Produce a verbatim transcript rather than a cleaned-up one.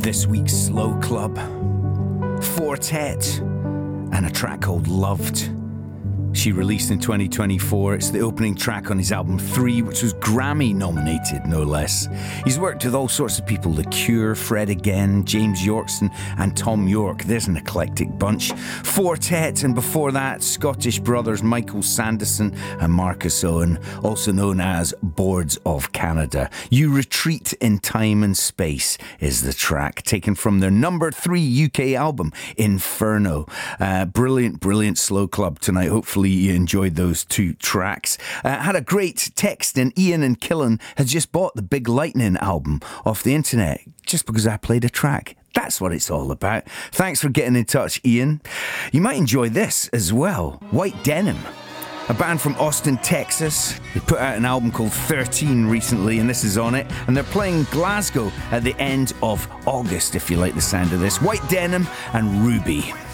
this week's Slow Club, Four Tet, and a track called Loved. She released in twenty twenty-four. It's the opening track on his album Three, which was Grammy nominated, no less. He's worked with all sorts of people: The Cure, Fred Again, James Yorkson, and Tom York. There's an eclectic bunch. Four Tet, and before that, Scottish brothers Michael Sanderson and Marcus Owen, also known as Boards of Canada. You Retreat in Time and Space is the track, taken from their number three U K album, Inferno. Uh, brilliant, brilliant Slow Club tonight. Hopefully you enjoyed those two tracks. Uh, had a great text, and Ian and Killen had just bought the Big Lightning album off the internet just because I played a track. That's what it's all about. Thanks for getting in touch, Ian. You might enjoy this as well. White Denim, a band from Austin, Texas. They put out an album called thirteen recently, and this is on it. And they're playing Glasgow at the end of August, if you like the sound of this. White Denim and Ruby.